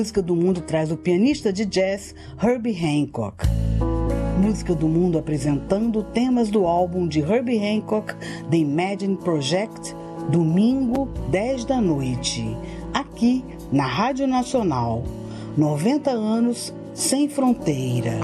Música do Mundo traz o pianista de jazz Herbie Hancock. Música do Mundo apresentando temas do álbum de Herbie Hancock, The Imagine Project, domingo, 10 da noite, aqui na Rádio Nacional. 90 anos sem fronteira.